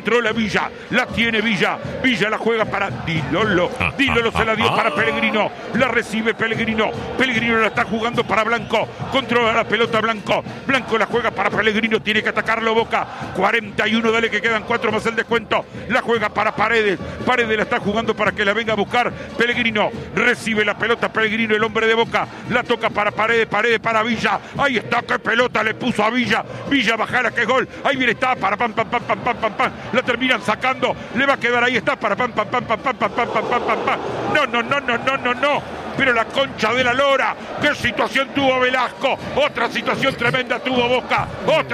controla Villa, la tiene Villa la juega para Dilolo se la dio para Pellegrino, la recibe Pellegrino la está jugando para Blanco, controla la pelota Blanco la juega para Pellegrino, tiene que atacarlo Boca, 41, dale que quedan 4 más el descuento, la juega para Paredes la está jugando para que la venga a buscar Pellegrino, recibe la pelota Pellegrino, el hombre de Boca, la toca para Paredes para Villa, ahí está, qué pelota le puso a Villa bajala, que gol, ahí viene, está para pam, la terminan sacando, le va a quedar, ahí está para pam, no, pero la concha de la lora, qué situación tuvo Velasco, otra situación tremenda tuvo Boca,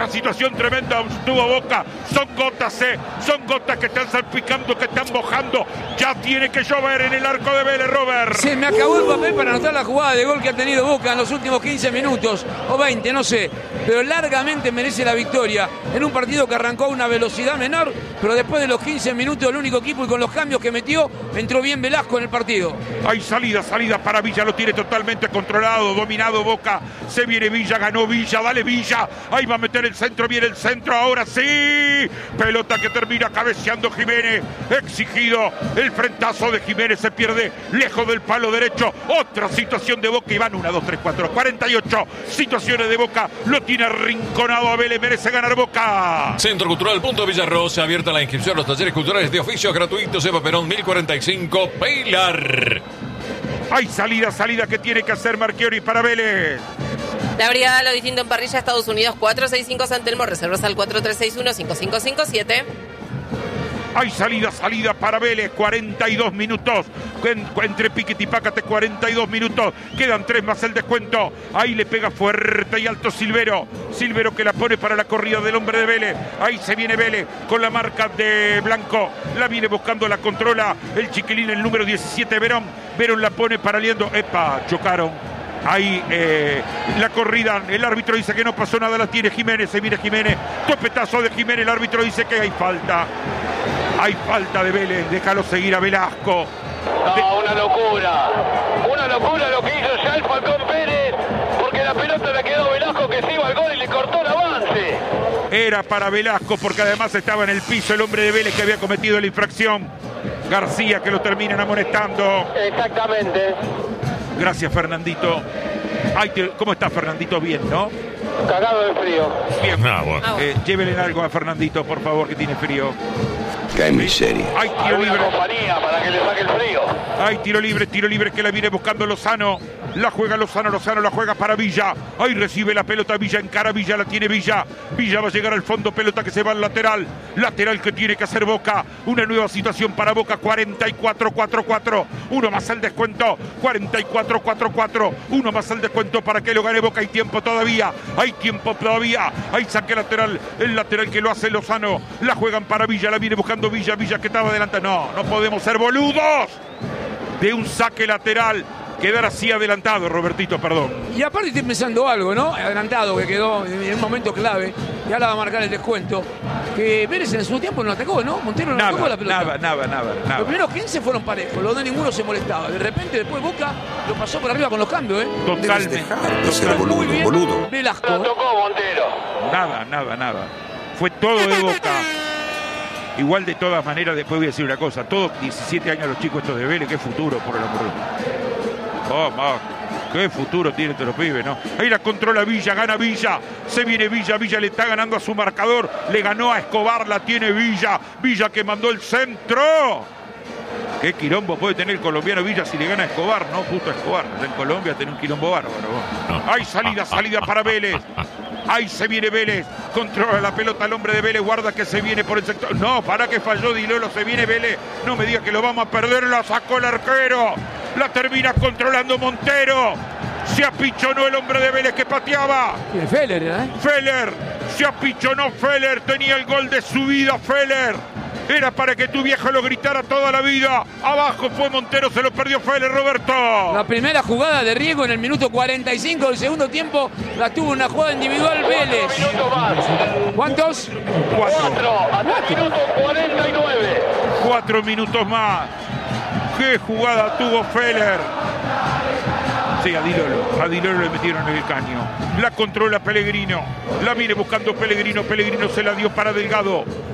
son gotas que están salpicando, que están mojando, ya tiene que llover en el arco de Vélez, Robert. Se me acabó el papel para anotar la jugada de gol que ha tenido Boca en los últimos 15 minutos, o 20, no sé, pero largamente merece la victoria, en un partido que arrancó a una velocidad menor, pero después de los 15 minutos el único equipo y con los cambios que metió, entró bien Velasco en el partido. Hay salida para Villa, lo tiene totalmente controlado, dominado Boca, se viene Villa, ganó Villa, dale Villa, ahí va a meter el centro, viene el centro, ahora sí, pelota que termina cabeceando Jiménez, exigido, el frentazo de Jiménez se pierde lejos del palo derecho, otra situación de Boca y van 1, 2, 3, 4, 48 situaciones de Boca, lo tiene arrinconado a Vélez, merece ganar Boca. Centro Cultural Punto Villarrosa, abierta la inscripción a los talleres culturales de oficios gratuitos, Eva Perón 1045, Pilar. Hay salida que tiene que hacer Marchiori para Vélez. La brigada Lo Distinto en Parrilla, Estados Unidos, 465 San Telmo, reservas al 4361-5557. Hay salida para Vélez, 42 minutos. Entre Piquet y Pácate, 42 minutos. Quedan 3 más el descuento. Ahí le pega fuerte y alto Silvero que la pone para la corrida del hombre de Vélez. Ahí se viene Vélez con la marca de Blanco. La viene buscando, la controla el chiquilín, el número 17, Verón la pone para Liendo. ¡Epa! Chocaron. Ahí la corrida, el árbitro dice que no pasó nada, la tiene Jiménez, se viene Jiménez, topetazo de Jiménez, el árbitro dice que hay falta de Vélez, déjalo seguir a Velasco. No, una locura lo que hizo ya el Falcón Pérez, porque la pelota le quedó a Velasco que se iba al gol y le cortó el avance. Era para Velasco porque además estaba en el piso el hombre de Vélez que había cometido la infracción. García que lo terminan amonestando. Exactamente. Gracias, Fernandito. ¿Cómo está Fernandito? Bien, ¿no? Cagado de frío. Bien. Bueno. Llévenle algo a Fernandito, por favor, que tiene frío. Qué miseria. Hay tiro libre. Compañía para que le saque el frío. Hay tiro libre que la viene buscando Lozano. La juega Lozano la juega para Villa. Ahí recibe la pelota Villa, encara Villa, la tiene Villa. Villa va a llegar al fondo, pelota que se va al lateral. Lateral que tiene que hacer Boca. Una nueva situación para Boca, 44-4-4. Uno más el descuento, 44-4-4. Uno más el descuento para que lo gane Boca. Hay tiempo todavía. Ahí saque lateral, el lateral que lo hace Lozano. La juegan para Villa, la viene buscando Villa que estaba adelante. No podemos ser boludos de un saque lateral. Quedar así adelantado, Robertito, perdón. Y aparte estoy pensando algo, ¿no? Adelantado, que quedó en un momento clave. Y ahora va a marcar el descuento. Que Vélez en su tiempo no atacó, ¿no? Montero no atacó la pelota. Nada. Los primeros 15 fueron parejos, los de ninguno se molestaba. De repente, después Boca lo pasó por arriba con los cambios, ¿eh? Totalmente. Muy bien, boludo. Velasco. Lo tocó Montero. Nada. Fue todo de Boca. Igual de todas maneras, después voy a decir una cosa. Todos 17 años los chicos estos de Vélez, qué futuro, por el amor de Dios. Qué futuro tienen estos los pibes, ¿no? Ahí la controla Villa, gana Villa. Se viene Villa le está ganando a su marcador. Le ganó a Escobar, la tiene Villa que mandó el centro. Qué quilombo puede tener el colombiano Villa si le gana a Escobar, ¿no? Justo a Escobar. En Colombia tiene un quilombo bárbaro. Hay salida para Vélez. Ahí se viene Vélez, controla la pelota el hombre de Vélez, guarda que se viene por el sector. No, para que falló Dilolo, se viene Vélez. No me diga que lo vamos a perder, la sacó el arquero. La termina controlando Montero. Se apichonó el hombre de Vélez que pateaba. Feller, ¿eh? Feller, se apichonó Feller, tenía el gol de su vida Feller. Era para que tu viejo lo gritara toda la vida. Abajo fue Montero, se lo perdió Feller, Roberto. La primera jugada de riesgo en el minuto 45 del segundo tiempo la tuvo una jugada individual Vélez. 4 minutos más. ¿Cuántos? 4. Hasta el minuto 49. 4 minutos más. ¡Qué jugada tuvo Feller! Sí, a Dilolo le metieron en el caño. La controla Pellegrino. La viene buscando Pellegrino se la dio para Delgado.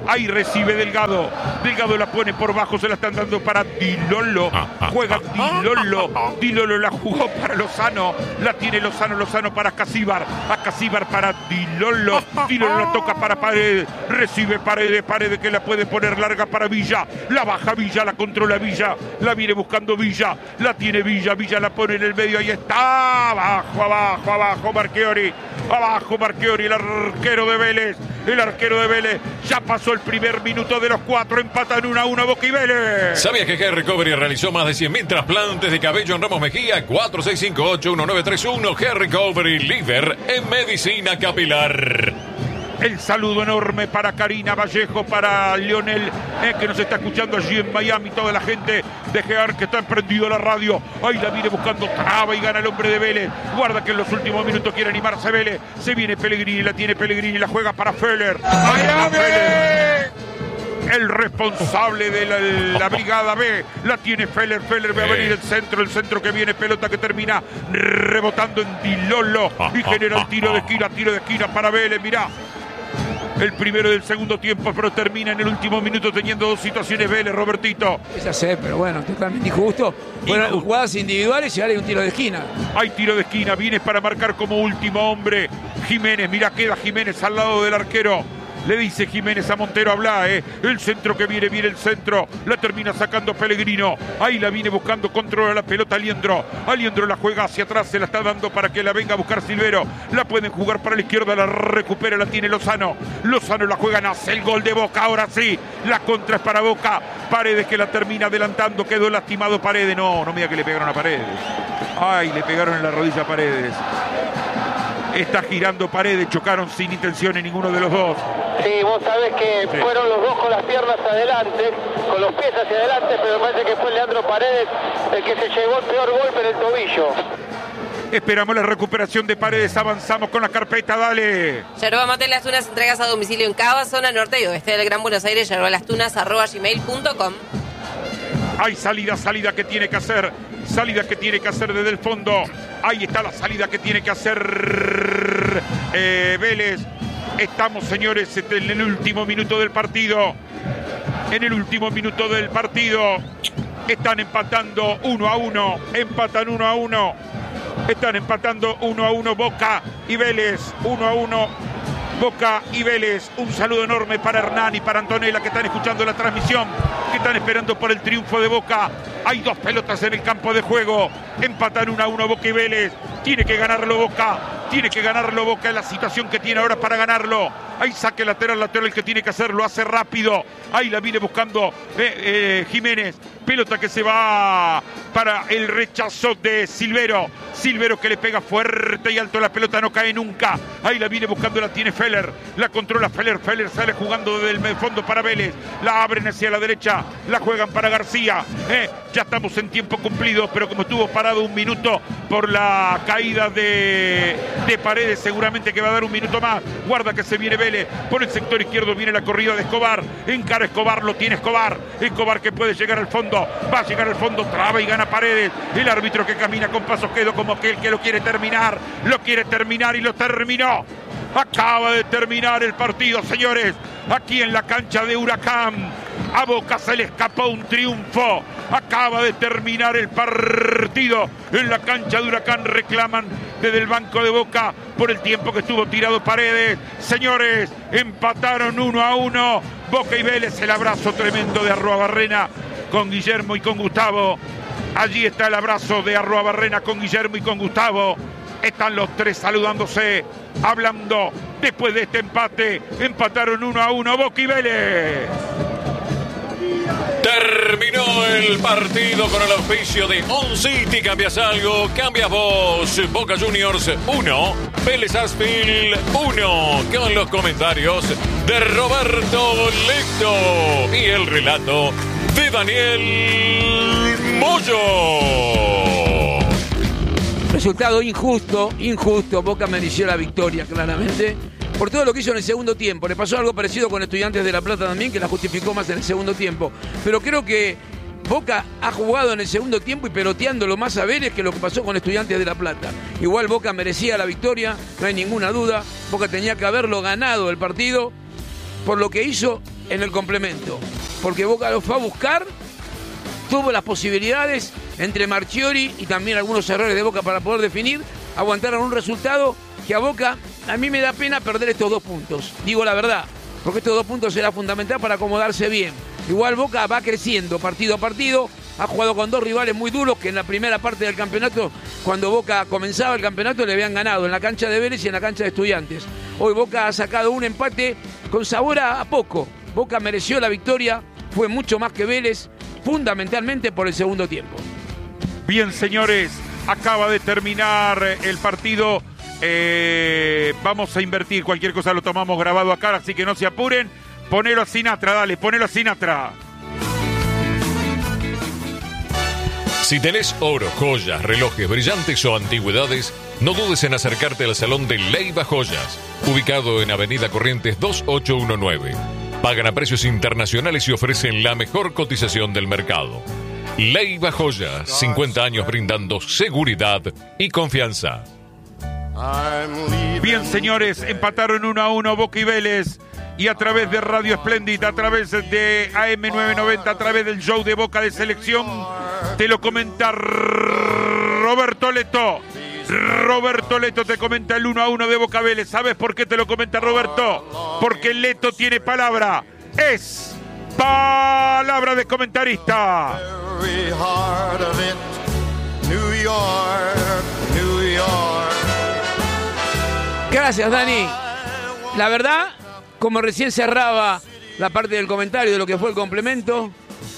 Ahí recibe Delgado. Delgado la pone por bajo, se la están dando para Di Lollo. Juega Di Lollo. Di Lollo la jugó para Lozano. La tiene Lozano para Casíbar. A Casíbar para Di Lollo. Di Lollo la toca para Paredes. Recibe Paredes que la puede poner larga para Villa. La baja Villa, la controla Villa. La viene buscando Villa. La tiene Villa. Villa la pone en el medio. Ahí está. Abajo Marchiori. Abajo Marchiori, el arquero de Vélez. El arquero de Vélez. Ya pasó el primer minuto de los 4. Empatan 1-1 Boca y Vélez. ¿Sabías que Hair Recovery realizó más de 100.000 trasplantes de cabello en Ramos Mejía? 4658-1931. Hair Recovery, líder en medicina capilar. El saludo enorme para Karina Vallejo, para Lionel, que nos está escuchando allí en Miami. Toda la gente de Gear que está emprendido a la radio. Ahí la viene buscando, traba y gana el hombre de Vélez. Guarda que en los últimos minutos quiere animarse Vélez. Se viene Pellegrini, la tiene Pellegrini, la juega para Feller. Vélez. El responsable de la brigada B la tiene Feller. Feller va a venir el centro que viene, pelota que termina rebotando en Di Lollo y genera el tiro de esquina para Vélez. Mirá. El primero del segundo tiempo, pero termina en el último minuto teniendo dos situaciones Vélez, Robertito. Ya sé, pero bueno, totalmente injusto. Bueno, jugadas individuales y ahora hay un tiro de esquina. Hay tiro de esquina, viene para marcar como último hombre Jiménez. Mirá, queda Jiménez al lado del arquero. Le dice Jiménez a Montero, habla, el centro que viene el centro, la termina sacando Pellegrino, ahí la viene buscando, controla la pelota Aliendro la juega hacia atrás, se la está dando para que la venga a buscar Silvero, la pueden jugar para la izquierda, la recupera, la tiene Lozano la juega, nace el gol de Boca, ahora sí, la contra es para Boca, Paredes que la termina adelantando, quedó lastimado Paredes, no me diga que le pegaron a Paredes, ay, le pegaron en la rodilla a Paredes. Está girando Paredes, chocaron sin intención en ninguno de los dos. Sí, vos sabés que fueron los dos con las piernas adelante, con los pies hacia adelante, pero me parece que fue Leandro Paredes el que se llevó el peor golpe en el tobillo. Esperamos la recuperación de Paredes, avanzamos con la carpeta, dale. Yerba Mate Las Tunas, entregas a domicilio en Cava, zona norte y oeste del Gran Buenos Aires, yerbalastunas@gmail.com. Hay salida que tiene que hacer. Salida que tiene que hacer desde el fondo. Ahí está la salida que tiene que hacer Vélez. Estamos, señores, en el último minuto del partido. En el último minuto del partido. Están empatando 1-1. Empatan 1-1. Están empatando 1-1 Boca y Vélez. 1-1. Boca y Vélez, un saludo enorme para Hernán y para Antonella que están escuchando la transmisión, que están esperando por el triunfo de Boca. Hay dos pelotas en el campo de juego, empatan 1-1 Boca y Vélez, tiene que ganarlo Boca en la situación que tiene ahora para ganarlo. Ahí saque lateral que tiene que hacerlo, hace rápido, ahí la viene buscando Jiménez, pelota que se va para el rechazo de Silvero que le pega fuerte y alto, la pelota no cae nunca, ahí la viene buscando, la tiene Feller, la controla Feller sale jugando desde el fondo para Vélez, la abren hacia la derecha, la juegan para García, ya estamos en tiempo cumplido, pero como estuvo parado un minuto por la caída de Paredes, seguramente que va a dar un minuto más, guarda que se viene Vélez, por el sector izquierdo viene la corrida de Escobar, encara Escobar, lo tiene Escobar que puede llegar al fondo, va a llegar al fondo, traba y gana Paredes, el árbitro que camina con pasos quedo como aquel que lo quiere terminar y lo terminó. Acaba de terminar el partido, señores, aquí en la cancha de Huracán. A Boca se le escapó un triunfo. Acaba de terminar el partido en la cancha de Huracán. Reclaman desde el banco de Boca por el tiempo que estuvo tirado Paredes. Señores, empataron 1-1. Boca y Vélez, el abrazo tremendo de Arruabarrena con Guillermo y con Gustavo. Allí está el abrazo de Arruabarrena con Guillermo y con Gustavo. Están los tres saludándose, hablando después de este empate. Empataron 1-1 Boca y Vélez. Terminó el partido con el auspicio de On City. ¿Cambias algo? ¿Cambias vos? Boca Juniors 1, Vélez Sarsfield 1. Con los comentarios de Roberto Lecto y el relato de Daniel Moyo. Resultado injusto. Boca mereció la victoria, claramente. Por todo lo que hizo en el segundo tiempo. Le pasó algo parecido con Estudiantes de La Plata también, que la justificó más en el segundo tiempo. Pero creo que Boca ha jugado en el segundo tiempo y peloteándolo más a Vélez que lo que pasó con Estudiantes de La Plata. Igual Boca merecía la victoria, no hay ninguna duda. Boca tenía que haberlo ganado el partido por lo que hizo en el complemento, porque Boca lo fue a buscar, tuvo las posibilidades entre Marchiori y también algunos errores de Boca para poder definir, aguantaron un resultado que a Boca, a mí me da pena perder estos 2 puntos, digo la verdad, porque estos 2 puntos será fundamental para acomodarse bien. Igual Boca va creciendo partido a partido, ha jugado con 2 rivales muy duros que en la primera parte del campeonato, cuando Boca comenzaba el campeonato, le habían ganado en la cancha de Vélez y en la cancha de Estudiantes. Hoy Boca ha sacado un empate con sabor a poco. Boca mereció la victoria, fue mucho más que Vélez, fundamentalmente por el segundo tiempo. Bien, señores, acaba de terminar el partido. Vamos a invertir, cualquier cosa lo tomamos grabado acá, así que no se apuren. Ponelo a Sinatra, dale, ponelo a Sinatra. Si tenés oro, joyas, relojes brillantes o antigüedades, no dudes en acercarte al Salón de Leiva Joyas, ubicado en Avenida Corrientes 2819. Pagan a precios internacionales y ofrecen la mejor cotización del mercado. Leiva Joyas, 50 años brindando seguridad y confianza. Bien, señores, empataron 1-1 Boca y Vélez. Y a través de Radio Espléndid, a través de AM990, a través del show de Boca de Selección, te lo comenta Roberto Leto. Roberto Leto te comenta el 1-1 de Boca Vélez. ¿Sabes por qué te lo comenta Roberto? Porque Leto tiene palabra. Es palabra de comentarista. Gracias, Dani. La verdad, como recién cerraba la parte del comentario de lo que fue el complemento,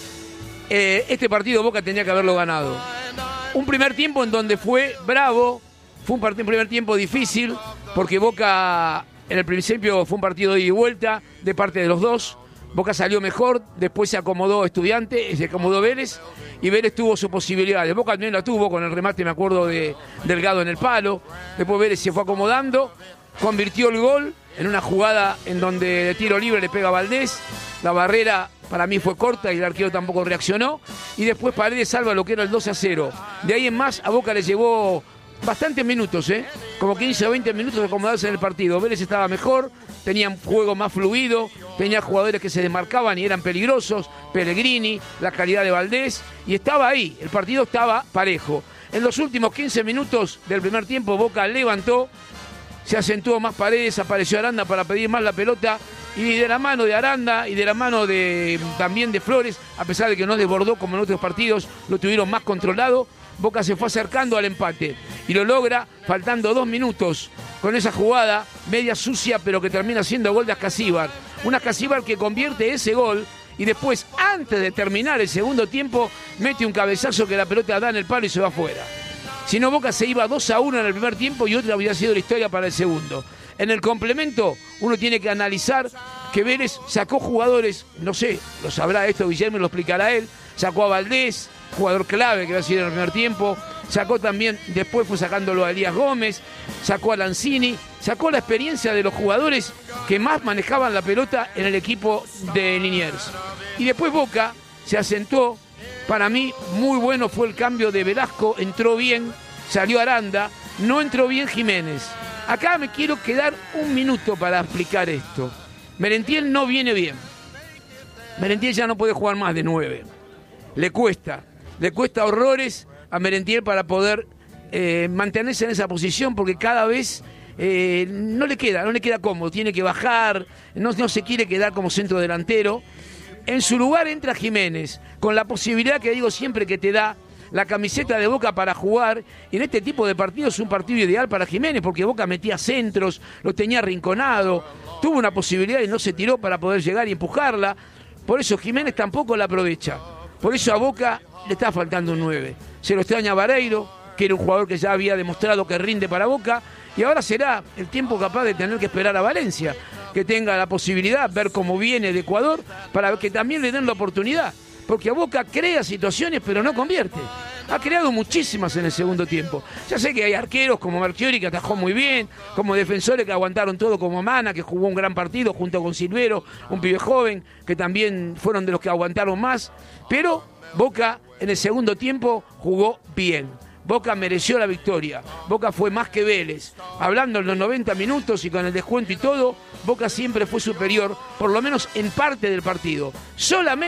este partido Boca tenía que haberlo ganado. Un primer tiempo en donde fue bravo, fue un primer tiempo difícil, porque Boca en el principio fue un partido de ida y vuelta de parte de los dos. Boca salió mejor, después se acomodó Estudiantes, se acomodó Vélez, y Vélez tuvo sus posibilidades. Boca también la tuvo con el remate, me acuerdo, de Delgado en el palo. Después Vélez se fue acomodando, convirtió el gol en una jugada en donde de tiro libre le pega a Valdés. La barrera para mí fue corta y el arquero tampoco reaccionó. Y después Paredes salva lo que era el 2-0. De ahí en más a Boca le llevó bastantes minutos, como 15 o 20 minutos de acomodarse en el partido. Vélez estaba mejor, tenía un juego más fluido, tenía jugadores que se desmarcaban y eran peligrosos, Pellegrini, la calidad de Valdés, y estaba ahí, el partido estaba parejo. En los últimos 15 minutos del primer tiempo Boca levantó, se acentuó más Paredes, apareció Aranda para pedir más la pelota, y de la mano de Aranda y de la mano también de Flores, a pesar de que no desbordó como en otros partidos, lo tuvieron más controlado. Boca se fue acercando al empate y lo logra faltando 2 minutos con esa jugada media sucia, pero que termina siendo gol de Ascasíbar. Un Ascasíbar que convierte ese gol y después, antes de terminar el segundo tiempo, mete un cabezazo que la pelota da en el palo y se va afuera. Si no, Boca se iba 2-1 en el primer tiempo y otra hubiera sido la historia para el segundo. En el complemento, uno tiene que analizar que Vélez sacó jugadores, no sé, lo sabrá esto Guillermo, lo explicará él, sacó a Valdés, jugador clave que va a ser en el primer tiempo, sacó también, después fue sacándolo a Elías Gómez, sacó a Lanzini, sacó la experiencia de los jugadores que más manejaban la pelota en el equipo de Liniers. Y después Boca se asentó, para mí muy bueno fue el cambio de Velasco, entró bien, salió Aranda, no entró bien Jiménez. Acá me quiero quedar un minuto para explicar esto. Merentiel no viene bien. Merentiel ya no puede jugar más de 9. Le cuesta horrores a Merentiel para poder mantenerse en esa posición, porque cada vez no le queda cómodo, tiene que bajar, no se quiere quedar como centro delantero. En su lugar entra Jiménez, con la posibilidad que digo siempre que te da la camiseta de Boca para jugar, y en este tipo de partidos es un partido ideal para Jiménez, porque Boca metía centros, lo tenía arrinconado, tuvo una posibilidad y no se tiró para poder llegar y empujarla, por eso Jiménez tampoco la aprovecha. Por eso a Boca le está faltando un 9. Se lo extraña Vareiro, que era un jugador que ya había demostrado que rinde para Boca, y ahora será el tiempo capaz de tener que esperar a Valencia, que tenga la posibilidad, ver cómo viene de Ecuador, para que también le den la oportunidad. Porque a Boca crea situaciones, pero no convierte. Ha creado muchísimas en el segundo tiempo. Ya sé que hay arqueros como Marchiori, que atajó muy bien, como defensores que aguantaron todo, como Mana, que jugó un gran partido junto con Silvero, un pibe joven, que también fueron de los que aguantaron más. Pero Boca en el segundo tiempo jugó bien. Boca mereció la victoria. Boca fue más que Vélez. Hablando en los 90 minutos y con el descuento y todo, Boca siempre fue superior, por lo menos en parte del partido. Solamente